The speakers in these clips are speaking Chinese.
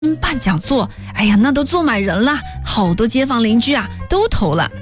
办讲座，哎呀，那都坐满人了，好多街坊邻居啊都投了。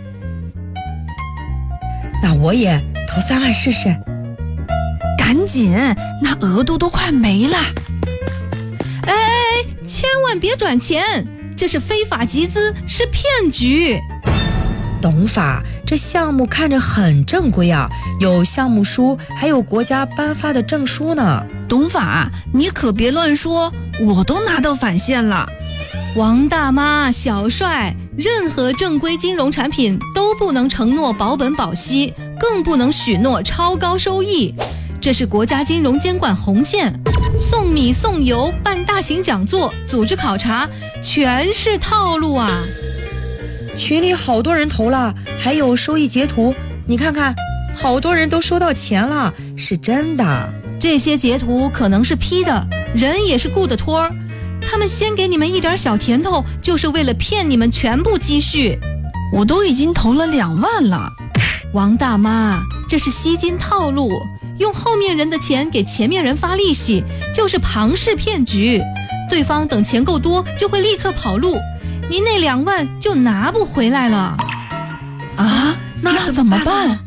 那我也投3万试试。 赶紧，那额度都快没了。 哎，千万别转钱，这是非法集资，是骗局。 董法，这项目看着很正规啊，有项目书，还有国家颁发的证书呢。 董法，你可别乱说，我都拿到返现了。 王大妈、小帅，任何正规金融产品都不能承诺保本保息，更不能许诺超高收益，这是国家金融监管红线。送米送油，办大型讲座，组织考察，全是套路啊！ 群里好多人投了，还有收益截图，你看看，好多人都收到钱了，是真的。 这些截图可能是 P 的，人也是雇的托儿，他们先给你们一点小甜头，就是为了骗你们全部积蓄。 我都已经投了2万了。 王大妈，这是吸金套路，用后面人的钱给前面人发利息，就是庞氏骗局。对方等钱够多就会立刻跑路，您那2万就拿不回来了。 啊，那怎么办？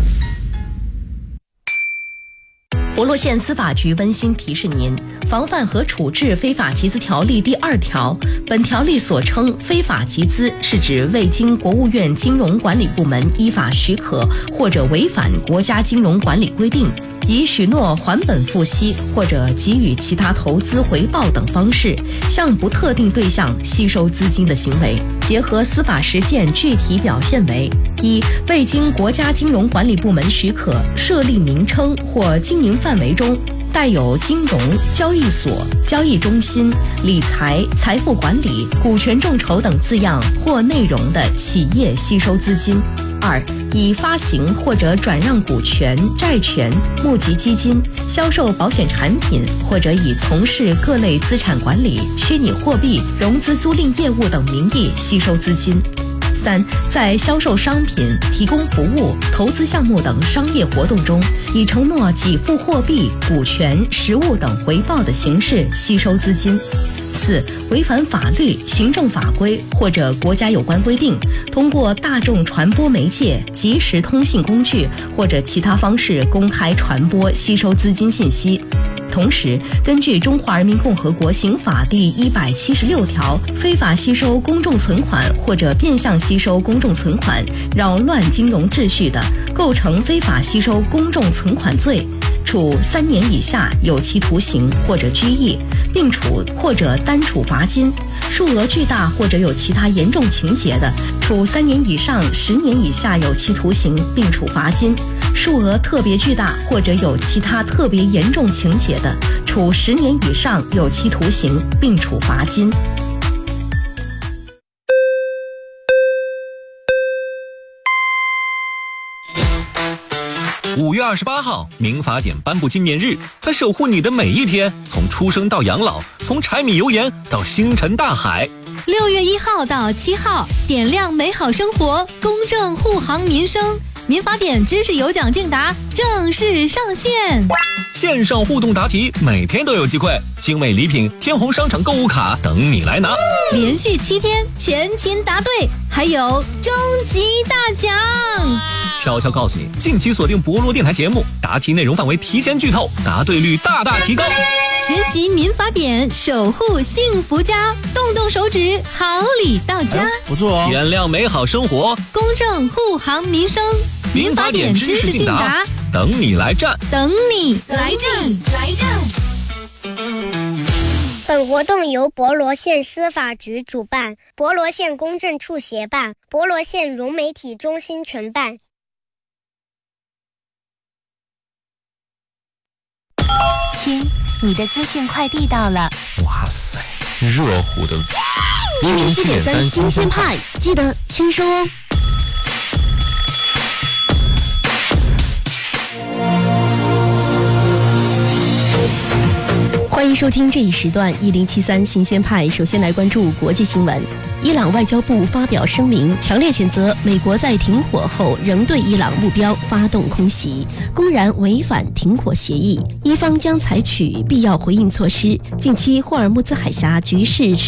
博罗县司法局温馨提示您：防范和处置非法集资条例第2条，本条例所称非法集资，是指未经国务院金融管理部门依法许可或者违反国家金融管理规定，以许诺还本付息或者给予其他投资回报等方式，向不特定对象吸收资金的行为。结合司法实践具体表现为：一、未经国家金融管理部门许可设立名称或经营范围中带有金融、交易所、交易中心、理财、财富管理、股权众筹等字样或内容的企业吸收资金。二、以发行或者转让股权、债权、募集基金、销售保险产品，或者以从事各类资产管理、虚拟货币、融资租赁业务等名义吸收资金。三、在销售商品、提供服务、投资项目等商业活动中，以承诺给付货币、股权、实物等回报的形式吸收资金。四、违反法律、行政法规或者国家有关规定，通过大众传播媒介、即时通信工具或者其他方式公开传播、吸收资金信息。同时，根据《中华人民共和国刑法》第176条，非法吸收公众存款或者变相吸收公众存款，扰乱金融秩序的，构成非法吸收公众存款罪，处3年以下有期徒刑或者拘役，并处或者单处罚金；数额巨大或者有其他严重情节的，处3年以上10年以下有期徒刑，并处罚金；数额特别巨大或者有其他特别严重情节的，处10年以上有期徒刑，并处罚金。 5月28号，民法典颁布纪念日，它守护你的每一天，从出生到养老，从柴米油盐到星辰大海。 6月1号到7号，点亮美好生活，公正护航民生。民法典知识有奖竞答正式上线， 线上互动答题，每天都有机会，精美礼品、天虹商场购物卡等你来拿。 连续7天全勤答对，还有终极大奖。 悄悄告诉你，近期锁定博罗电台节目，答题内容范围提前剧透，答对率大大提高。 学习民法典，守护幸福家，动动手指，好礼到家。 不错哦，点亮美好生活， 公正护航民生。民法典知识竞答， 等你来战， 等你来战。 本活动由博罗县司法局主办，博罗县公证处协办，博罗县融媒体中心承办。 亲，你的资讯快递到了。 哇塞，热乎的 107.3新鲜派，记得签收哦。 欢迎收听这一时段1073新鲜派。首先来关注国际新闻。伊朗外交部发表声明，强烈谴责美国在停火后仍对伊朗目标发动空袭，公然违反停火协议，伊方将采取必要回应措施。近期霍尔木兹海峡局势